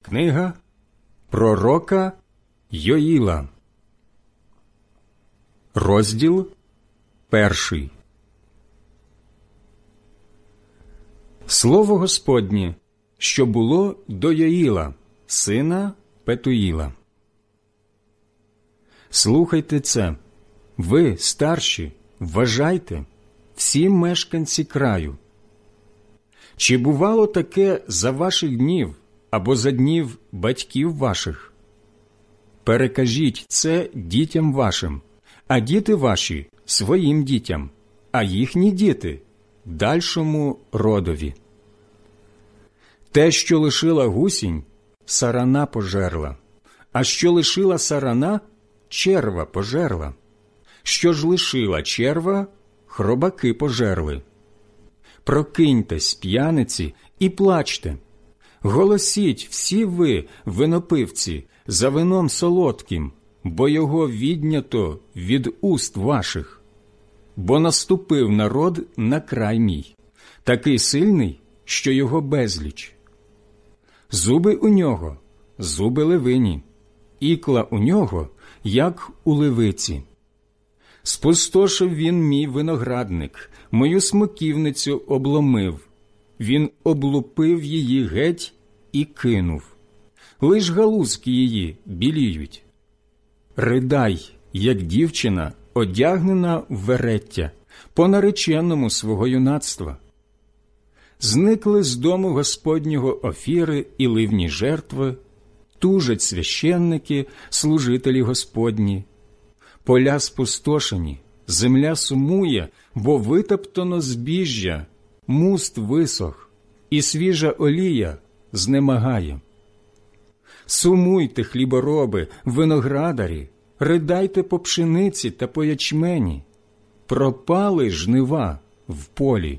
Книга пророка Йоїла, розділ 1. Слово Господнє, що було до Йоїла, сина Петуїла. Слухайте це, ви, старші, вважайте, всі мешканці краю. Чи бувало таке за ваших днів або за днів батьків ваших? Перекажіть це дітям вашим, а діти ваші – своїм дітям, а їхні діти – дальшому родові. Те, що лишила гусінь, сарана пожерла, а що лишила сарана, черва пожерла. Що ж лишила черва, хробаки пожерли. Прокиньтесь, п'яниці, і плачте. Голосіть всі ви, винопивці, за вином солодким, бо його віднято від уст ваших. Бо наступив народ на край мій, такий сильний, що його безліч. Зуби у нього – зуби левині, ікла у нього, як у левиці. Спустошив він мій виноградник, мою смоківницю обломив. Він облупив її геть і кинув. Лиш галузки її біліють. Ридай, як дівчина, одягнена в вереття, по нареченому свого юнацтва. Зникли з дому Господнього офіри і ливні жертви, тужать священники, служителі Господні. Поля спустошені, земля сумує, бо витоптано збіжжя, муст висох, і свіжа олія знемагає. Сумуйте, хлібороби, виноградарі, ридайте по пшениці та по ячмені, пропали жнива в полі.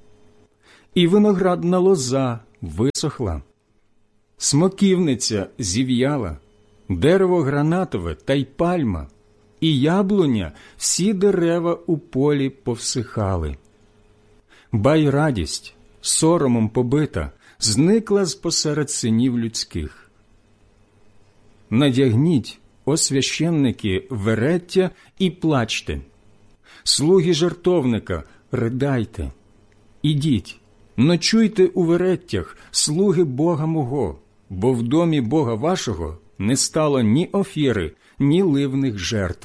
І виноградна лоза висохла, смоківниця зів'яла, дерево гранатове та й пальма, і яблуня, всі дерева у полі повсихали. Бай радість, соромом побита, зникла з посеред синів людських. Надягніть, о священники, вереття і плачте. Слуги жертовника, ридайте. Ідіть, ночуйте у вереттях, слуги Бога мого, бо в домі Бога вашого не стало ні офіри, ні ливних жертв.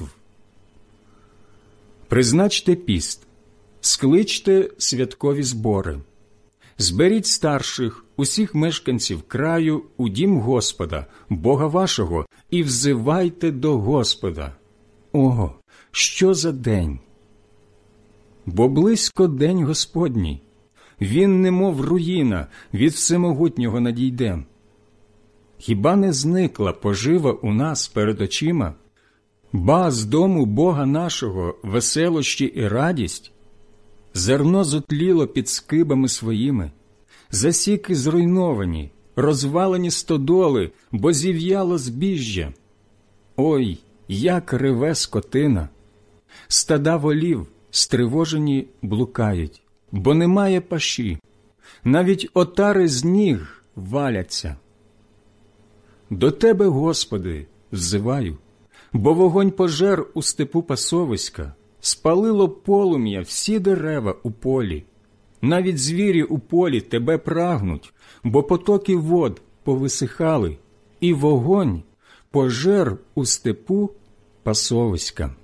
Призначте піст, скличте святкові збори. Зберіть старших, усіх мешканців краю у дім Господа, Бога вашого, і взивайте до Господа. Ого, що за день! Бо близько день Господній, він немов руїна, від всемогутнього надійде. Хіба не зникла пожива у нас перед очима? Ба з дому Бога нашого веселощі і радість? Зерно зотліло під скибами своїми, засіки зруйновані, розвалені стодоли, бо зів'яло збіжжя. Ой, як реве скотина! Стада волів, стривожені, блукають, бо немає паші, навіть отари з ніг валяться. До Тебе, Господи, взиваю, бо вогонь пожер у степу пасовиська, спалило полум'я всі дерева у полі. Навіть звірі у полі Тебе прагнуть, бо потоки вод повисихали, і вогонь пожер у степу пасовиська.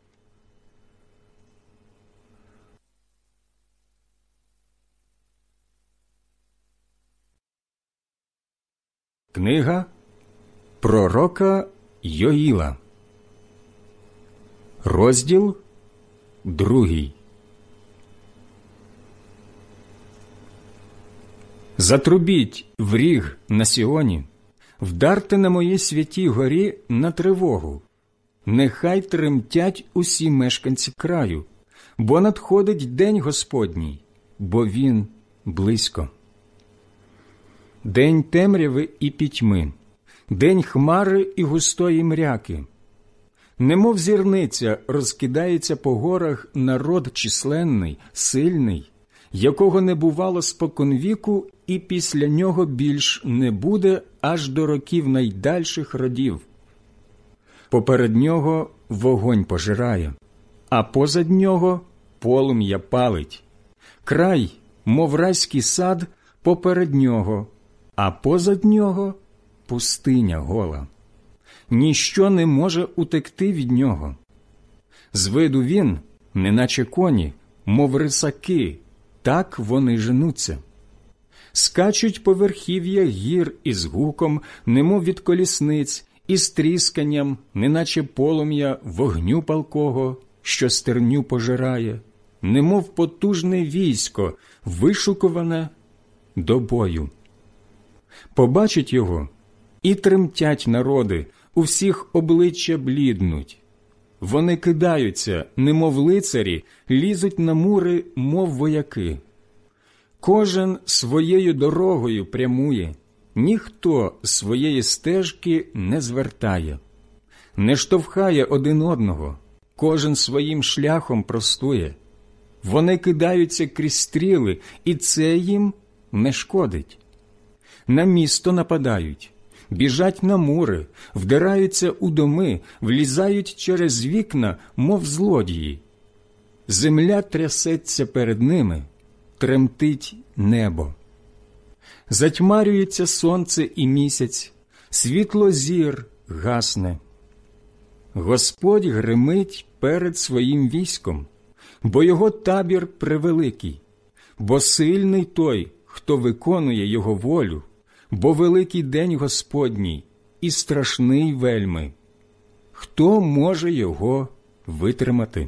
Книга пророка Йоїла, розділ 2. Затрубіть в ріг на Сіоні, вдарте на моїй святій горі на тривогу. Нехай тремтять усі мешканці краю, бо надходить день Господній, бо він близько. День темряви і пітьми, день хмари і густої мряки. Немов зірниця розкидається по горах народ численний, сильний, якого не бувало споконвіку, і після нього більш не буде аж до років найдальших родів. Поперед нього вогонь пожирає, а позад нього полум'я палить. Край, мов райський сад, поперед нього, а позад нього пустиня гола. Ніщо не може утекти від нього. З виду він, неначе коні, мов рисаки, так вони женуться. Скачуть по верхів'ях гір із гуком, немов від колісниць, і з трісканням, неначе полум'я вогню палкого, що стерню пожирає, немов потужне військо, вишукуване до бою. Побачать його, і тремтять народи, у всіх обличчя бліднуть. Вони кидаються, немов лицарі, лізуть на мури, мов вояки. Кожен своєю дорогою прямує, ніхто своєї стежки не звертає. Не штовхає один одного, кожен своїм шляхом простує. Вони кидаються крізь стріли, і це їм не шкодить. На місто нападають, біжать на мури, вдираються у доми, влізають через вікна, мов злодії. Земля трясеться перед ними, тремтить небо. Затьмарюється сонце і місяць, світло зір гасне. Господь гримить перед своїм військом, бо його табір превеликий, бо сильний той, хто виконує його волю, бо великий день Господній і страшний вельми. Хто може його витримати?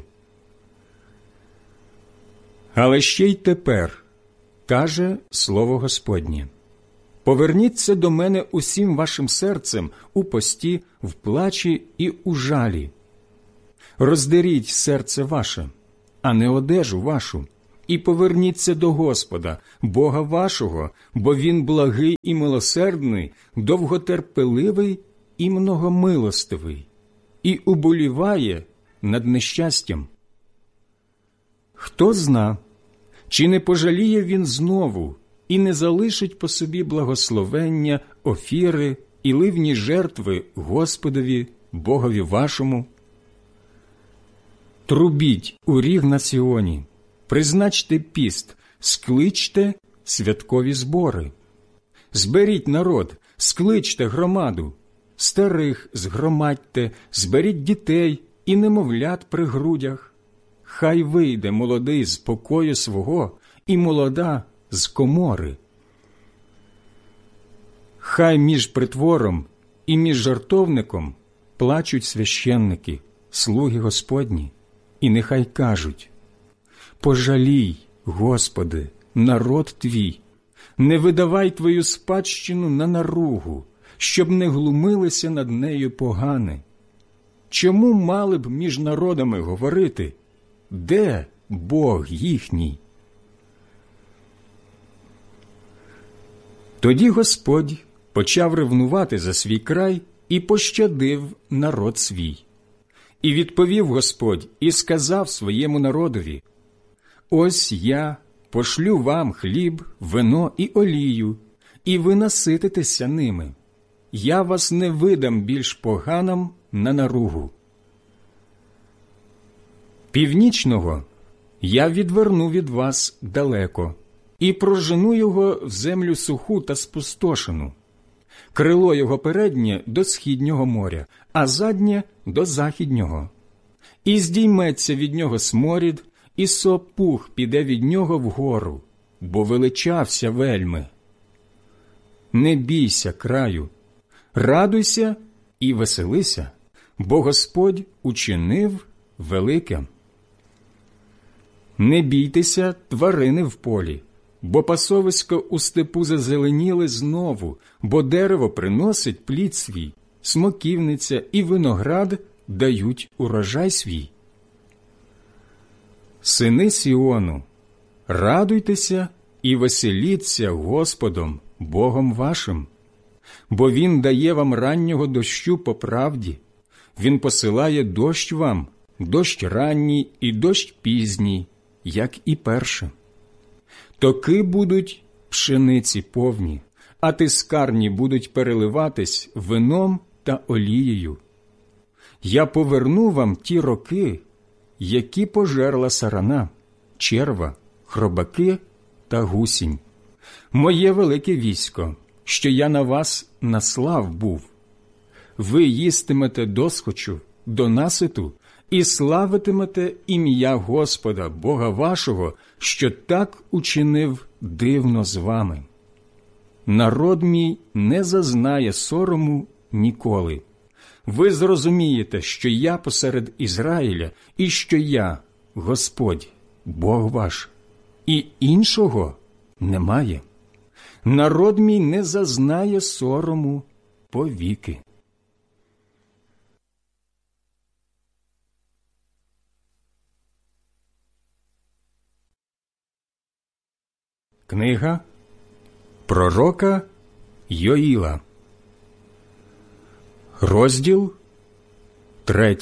Але ще й тепер, каже слово Господнє, поверніться до мене усім вашим серцем у пості, в плачі і у жалі. Роздеріть серце ваше, а не одежу вашу, і поверніться до Господа, Бога вашого, бо Він благий і милосердний, довготерпеливий і многомилостивий, і уболіває над нещастям. Хто зна, чи не пожаліє Він знову і не залишить по собі благословення, офіри і ливні жертви Господові, Богові вашому? Трубіть у ріг на Сіоні, призначте піст, скличте святкові збори. Зберіть народ, скличте громаду, старих згромадьте, зберіть дітей і немовлят при грудях. Хай вийде молодий з покою свого і молода з комори. Хай між притвором і між жартовником плачуть священники, слуги Господні, і нехай кажуть: «Пожалій, Господи, народ Твій, не видавай Твою спадщину на наругу, щоб не глумилися над нею погане. Чому мали б між народами говорити: де Бог їхній?» Тоді Господь почав ревнувати за свій край і пощадив народ свій. І відповів Господь і сказав своєму народові: «Ось я пошлю вам хліб, вино і олію, і ви насититеся ними. Я вас не видам більш поганам на наругу. Північного я відверну від вас далеко і прожену його в землю суху та спустошену. Крило його переднє до східнього моря, а заднє до західнього. І здійметься від нього сморід, і сопух піде від нього вгору, бо величався вельми. Не бійся, краю, радуйся і веселися, бо Господь учинив велике. Не бійтеся, тварини в полі, бо пасовисько у степу зазеленіли знову, бо дерево приносить плід свій, смоківниця і виноград дають урожай свій. Сини Сіону, радуйтеся і веселіться Господом, Богом вашим, бо Він дає вам раннього дощу по правді, Він посилає дощ вам, дощ ранній і дощ пізній, як і перше. Токи будуть пшениці повні, а тискарні будуть переливатись вином та олією. Я поверну вам ті роки, які пожерла сарана, черва, хробаки та гусінь. Моє велике військо, що я на вас наслав був. Ви їстимете досхочу, до наситу, і славитимете ім'я Господа, Бога вашого, що так учинив дивно з вами. Народ мій не зазнає сорому ніколи. Ви зрозумієте, що я посеред Ізраїля, і що я, Господь, Бог ваш, і іншого немає. Народ мій не зазнає сорому повіки. Книга пророка Йоїла, розділ 3.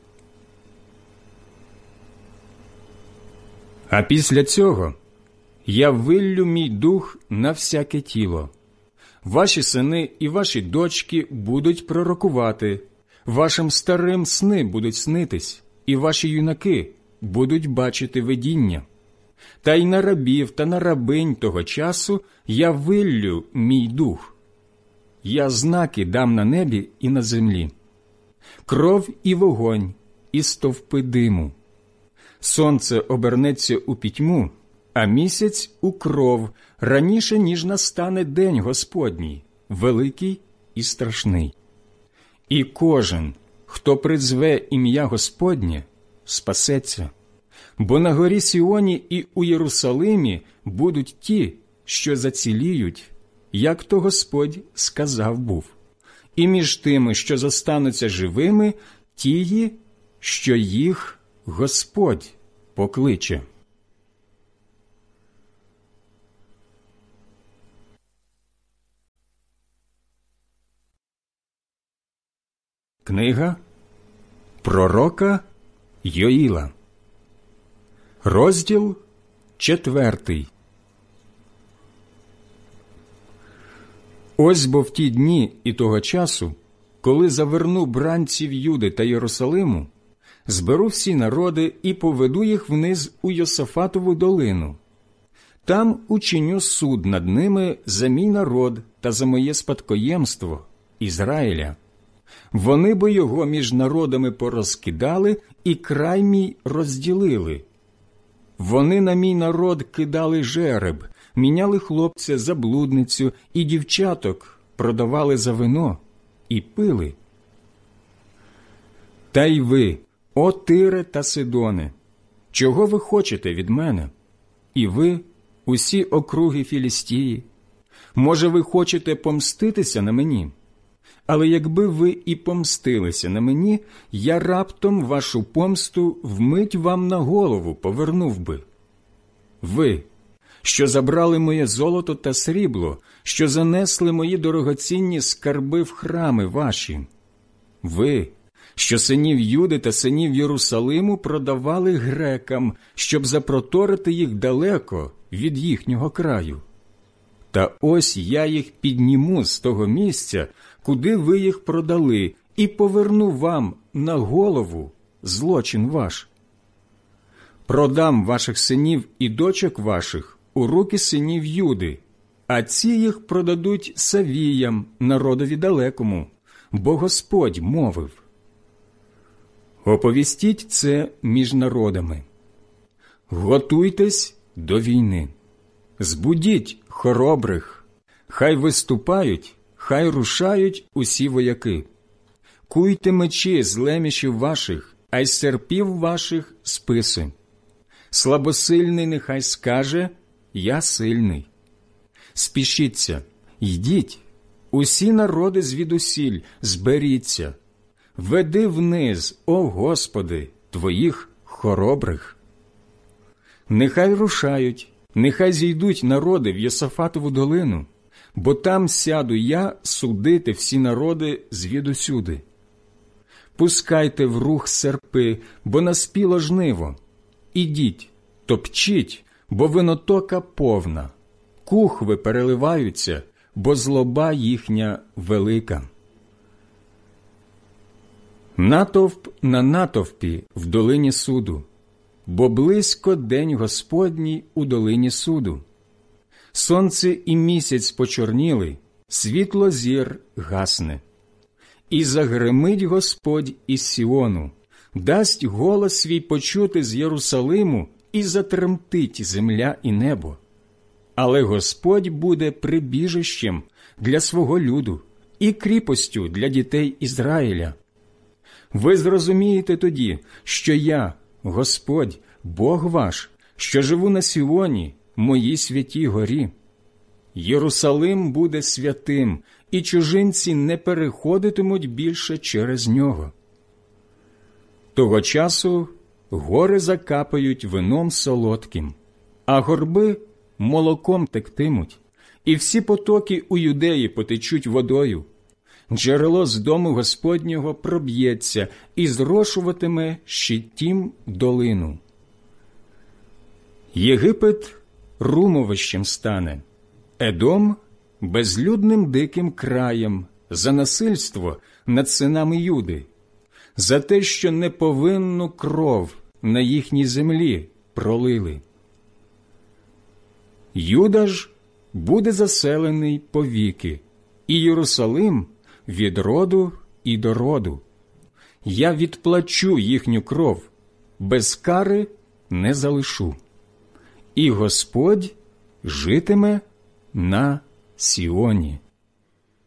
А після цього я виллю мій дух на всяке тіло. Ваші сини і ваші дочки будуть пророкувати, вашим старим сни будуть снитись, і ваші юнаки будуть бачити видіння. Та й на рабів та на рабинь того часу я виллю мій дух. Я знаки дам на небі і на землі. Кров і вогонь, і стовпи диму. Сонце обернеться у пітьму, а місяць у кров, раніше, ніж настане день Господній, великий і страшний. І кожен, хто призве ім'я Господнє, спасеться. Бо на горі Сіоні і у Єрусалимі будуть ті, що заціліють, як то Господь сказав був, і між тими, що зостануться живими, тії, що їх Господь покличе. Книга пророка Йоїла, розділ 4. Ось бо в ті дні і того часу, коли заверну бранців Юди та Єрусалиму, зберу всі народи і поведу їх вниз у Йосафатову долину. Там учиню суд над ними за мій народ та за моє спадкоємство Ізраїля. Вони бо його між народами порозкидали і край мій розділили. Вони на мій народ кидали жереб, міняли хлопця за блудницю, і дівчаток продавали за вино, і пили. Та й ви, о Тире та Сидоне, чого ви хочете від мене? І ви, усі округи Філістії, може, ви хочете помститися на мені? Але якби ви і помстилися на мені, я раптом вашу помсту вмить вам на голову повернув би. Ви, що забрали моє золото та срібло, що занесли мої дорогоцінні скарби в храми ваші. Ви, що синів Юди та синів Єрусалиму продавали грекам, щоб запроторити їх далеко від їхнього краю. Та ось я їх підніму з того місця, куди ви їх продали, і поверну вам на голову злочин ваш. Продам ваших синів і дочок ваших у руки синів Юди, а ці їх продадуть Савіям, народові далекому, бо Господь мовив. Оповістіть це між народами. Готуйтесь до війни. Збудіть хоробрих, хай виступають, хай рушають усі вояки. Куйте мечі з лемішів ваших, а й з серпів ваших списи. Слабосильний нехай скаже «Я сильний». Спішіться, йдіть, усі народи звідусіль, зберіться. Веди вниз, о Господи, твоїх хоробрих. Нехай рушають, нехай зійдуть народи в Йосафатову долину, бо там сяду я судити всі народи звідусюди. Пускайте в рух серпи, бо наспіло жниво. Ідіть, топчіть, бо винотока повна, кухви переливаються, бо злоба їхня велика. Натовп на натовпі в долині суду, бо близько день Господній у долині суду. Сонце і місяць почорніли, світло зір гасне. І загримить Господь із Сіону, дасть голос свій почути з Єрусалиму, і затремтить земля і небо. Але Господь буде прибіжищем для свого люду і кріпостю для дітей Ізраїля. Ви зрозумієте тоді, що я, Господь, Бог ваш, що живу на Сіоні, моїй святій горі. Єрусалим буде святим, і чужинці не переходитимуть більше через нього. Того часу гори закапають вином солодким, а горби молоком тектимуть, і всі потоки у Юдеї потечуть водою. Джерело з дому Господнього проб'ється і зрошуватиме Щитім долину. Єгипет румовищем стане, Едом – безлюдним диким краєм за насильство над синами Юди, за те, що неповинну кров на їхній землі пролили. Юда ж буде заселений повіки, і Єрусалим – від роду і до роду. Я відплачу їхню кров, без кари не залишу. І Господь житиме на Сіоні.